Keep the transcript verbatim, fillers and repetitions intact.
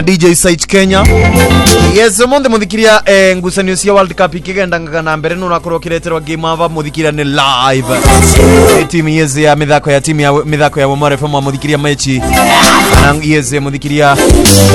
D J Site Kenya. Yes, monde muthikiria eh, ngucanio cia World Cup ikigenda na mbere no nakorwo kireterwa game ava muthikiria ni live. E, team yes ya mithako ya team ya mithako ya Wamare F M muthikiria mechi. Na yes muthikiria